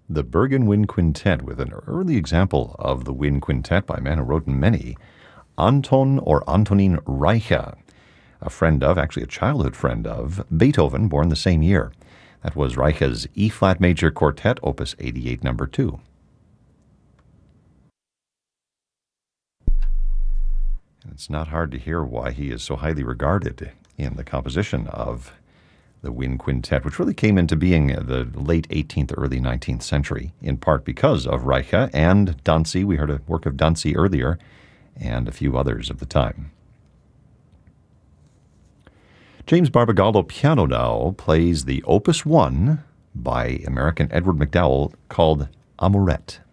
The Bergen Wind Quintet with an early example of the wind quintet by a man who wrote many, Anton or Antonin Reicha, a friend of, actually a childhood friend of, Beethoven, born the same year. That was Reicha's E-flat major quartet, opus 88, number 2. And it's not hard to hear why he is so highly regarded in the composition of the wind quintet, which really came into being in the late 18th, early 19th century, in part because of Reicha and Danzi. We heard a work of Danzi earlier, and a few others of the time. James Barbagallo piano now plays the Opus 1 by American Edward McDowell called Amourette.